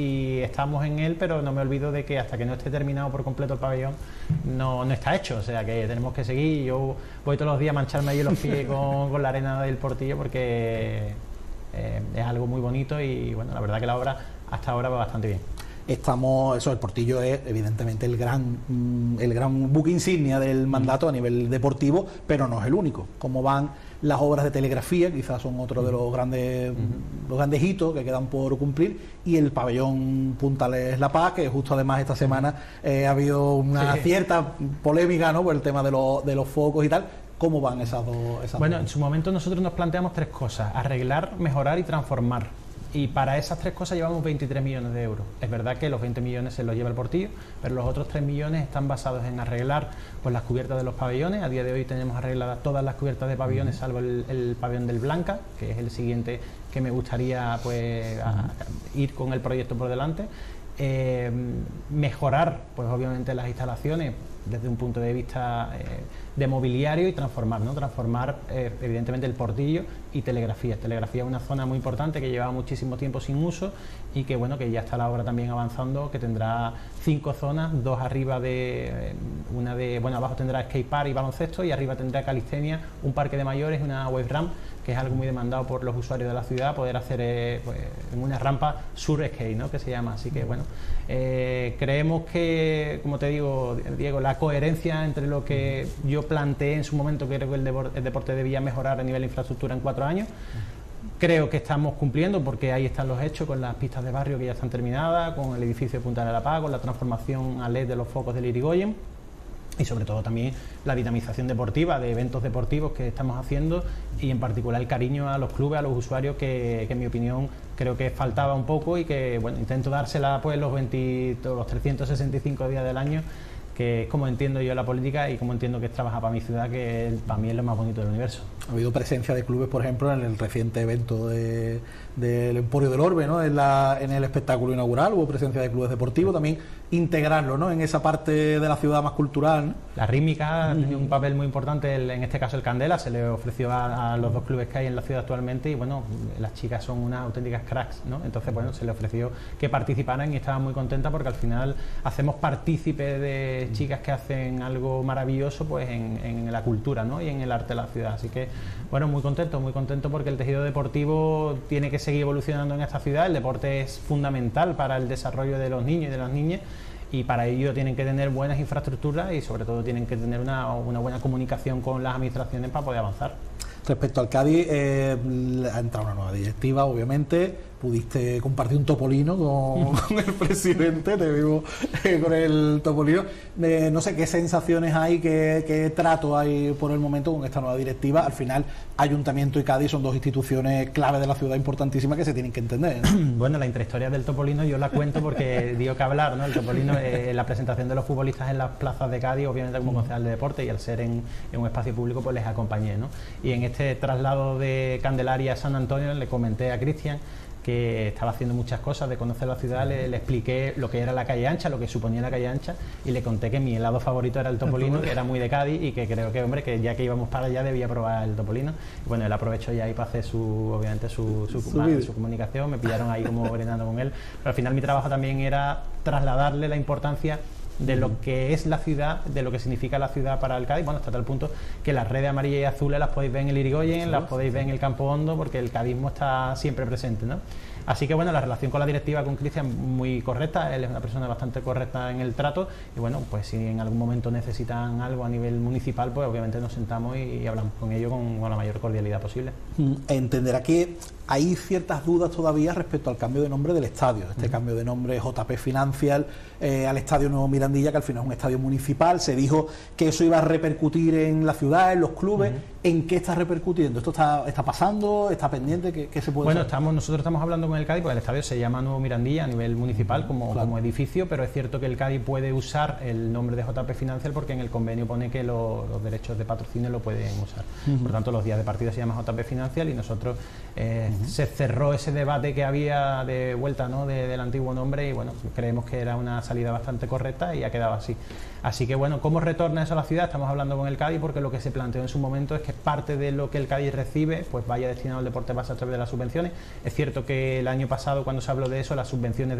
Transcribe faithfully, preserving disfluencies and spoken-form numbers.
y estamos en él, pero no me olvido de que hasta que no esté terminado por completo el pabellón no, no está hecho, o sea que tenemos que seguir. Yo voy todos los días a mancharme ahí los pies con, con la arena del Portillo porque eh, es algo muy bonito y bueno, la verdad que la obra hasta ahora va bastante bien. Estamos, eso, el Portillo es evidentemente el gran, el gran buque insignia del mandato a nivel deportivo, pero no es el único. Como van las obras de telegrafía, quizás son otro de los grandes, uh-huh. los grandes hitos que quedan por cumplir, y el pabellón Puntales La Paz, que justo además esta semana eh, ha habido una sí. cierta polémica, ¿no?, por el tema de, lo, de los focos y tal. ¿Cómo van esas dos? Esas bueno, dos? En su momento nosotros nos planteamos tres cosas: arreglar, mejorar y transformar. Y para esas tres cosas llevamos veintitrés millones de euros. Es verdad que los veinte millones se los lleva el Portillo, pero los otros tres millones están basados en arreglar pues, las cubiertas de los pabellones. A día de hoy tenemos arregladas todas las cubiertas de pabellones, salvo el, el pabellón del Blanca, que es el siguiente que me gustaría pues, a, a ir con el proyecto por delante. Eh, mejorar, pues obviamente, las instalaciones desde un punto de vista eh, de mobiliario y transformar, ¿no? Transformar eh, evidentemente el Portillo y telegrafía. Telegrafía es una zona muy importante que lleva muchísimo tiempo sin uso y que bueno, que ya está la obra también avanzando, que tendrá cinco zonas, dos arriba de eh, una de, bueno, abajo tendrá skate park y baloncesto y arriba tendrá calistenia, un parque de mayores y una wave ramp, que es algo muy demandado por los usuarios de la ciudad, poder hacer eh, pues, en una rampa sur skate, ¿no?, que se llama. Así que bueno, eh, creemos que, como te digo, Diego, la coherencia entre lo que yo planteé en su momento, que creo que el deporte, el deporte debía mejorar a nivel de infraestructura en cuatro años, creo que estamos cumpliendo, porque ahí están los hechos, con las pistas de barrio que ya están terminadas, con el edificio de Punta de la Paz, con la transformación a L E D de los focos del Irigoyen, y sobre todo también la dinamización deportiva de eventos deportivos que estamos haciendo, y en particular el cariño a los clubes, a los usuarios, que, que en mi opinión creo que faltaba un poco y que bueno, intento dársela pues los, veinte, los trescientos sesenta y cinco días del año, que es como entiendo yo la política y como entiendo que es trabajar para mi ciudad, que para mí es lo más bonito del universo. Ha habido presencia de clubes, por ejemplo, en el reciente evento de, del Emporio del Orbe, ¿no?, en, la, en el espectáculo inaugural, hubo presencia de clubes deportivos, también integrarlo, ¿no?, en esa parte de la ciudad más cultural, ¿no? La rítmica tiene un papel muy importante, el, en este caso el Candela, se le ofreció a, a los dos clubes que hay en la ciudad actualmente y bueno, las chicas son unas auténticas cracks, ¿no? Entonces bueno, se le ofreció que participaran y estaban muy contentas porque al final hacemos partícipe de chicas que hacen algo maravilloso pues en, en la cultura, ¿no?, y en el arte de la ciudad. Así que bueno, muy contento, muy contento porque el tejido deportivo tiene que seguir evolucionando en esta ciudad. El deporte es fundamental para el desarrollo de los niños y de las niñas, y para ello tienen que tener buenas infraestructuras y sobre todo tienen que tener una, una buena comunicación con las administraciones para poder avanzar. Respecto al Cádiz, eh, ha entrado una nueva directiva, obviamente. Pudiste compartir un topolino con, con el presidente, te vivo eh, con el topolino. Eh, no sé qué sensaciones hay, qué, qué trato hay por el momento con esta nueva directiva. Al final, Ayuntamiento y Cádiz son dos instituciones clave de la ciudad importantísimas que se tienen que entender, ¿no? Bueno, la intrahistoria del topolino yo la cuento porque dio que hablar, ¿no? El topolino, eh, la presentación de los futbolistas en las plazas de Cádiz, obviamente como concejal de deporte, y al ser en, en un espacio público pues les acompañé, ¿no? Y en este traslado de Candelaria a San Antonio le comenté a Cristian que estaba haciendo muchas cosas de conocer la ciudad, le, le expliqué lo que era la calle ancha, lo que suponía la calle ancha, y le conté que mi helado favorito era el topolino, que era muy de Cádiz y que creo que, hombre, que ya que íbamos para allá debía probar el topolino. Y bueno, él aprovechó ya ahí para hacer su, obviamente, su, su, su, su comunicación, me pillaron ahí como brindando con él, pero al final mi trabajo también era trasladarle la importancia de lo que es la ciudad, de lo que significa la ciudad para el Cádiz, bueno, hasta tal punto que las redes amarillas y azules las podéis ver en el Irigoyen, sí, las podéis ver en el Campo Hondo, porque el cadismo está siempre presente, ¿no? Así que bueno, la relación con la directiva, con Cristian, muy correcta, él es una persona bastante correcta en el trato, y bueno, pues si en algún momento necesitan algo a nivel municipal, pues obviamente nos sentamos y, y hablamos con ellos con, con la mayor cordialidad posible. Entenderá que hay ciertas dudas todavía respecto al cambio de nombre del estadio, este uh-huh. cambio de nombre J P Financial eh, al Estadio Nuevo Mirandilla, que al final es un estadio municipal. Se dijo que eso iba a repercutir en la ciudad, en los clubes. Uh-huh. ¿En qué está repercutiendo? ¿Esto está, está pasando? ¿Está pendiente? ¿Qué, qué se puede Bueno, hacer? estamos, nosotros estamos hablando con el Cádiz, porque el estadio se llama Nuevo Mirandilla a nivel municipal como, claro. como edificio, pero es cierto que el Cádiz puede usar el nombre de J P Financial porque en el convenio pone que lo, los derechos de patrocinio lo pueden usar. Uh-huh. Por tanto, los días de partido se llama J P Financial y nosotros eh, uh-huh. se cerró ese debate que había de vuelta, ¿no?, de, del antiguo nombre, y bueno, creemos que era una salida bastante correcta y ha quedado así. Así que bueno, ¿cómo retorna eso a la ciudad? Estamos hablando con el Cádiz porque lo que se planteó en su momento es que parte de lo que el Cádiz recibe pues vaya destinado al deporte base a través de las subvenciones. Es cierto que el año pasado, cuando se habló de eso, las subvenciones